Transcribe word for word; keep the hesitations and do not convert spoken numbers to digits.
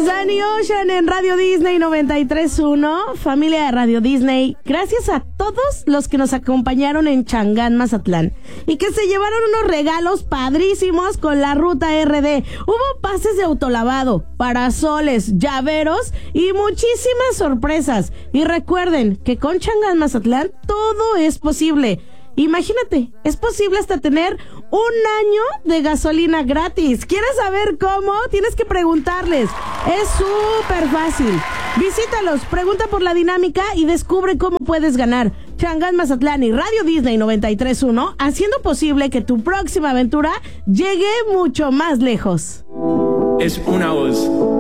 Danny Ocean en Radio Disney noventa y tres punto uno. Familia de Radio Disney, gracias a todos los que nos acompañaron en Changán, Mazatlán, y que se llevaron unos regalos padrísimos con la ruta R D. Hubo pases de autolavado, parasoles, llaveros y muchísimas sorpresas. Y recuerden que con Changán, Mazatlán, todo es posible. Imagínate, es posible hasta tener un año de gasolina gratis. ¿Quieres saber cómo? Tienes que preguntarles. Es súper fácil. Visítalos, pregunta por la dinámica y descubre cómo puedes ganar. Changán, Mazatlán y Radio Disney noventa y tres punto uno, haciendo posible que tu próxima aventura llegue mucho más lejos. Es una voz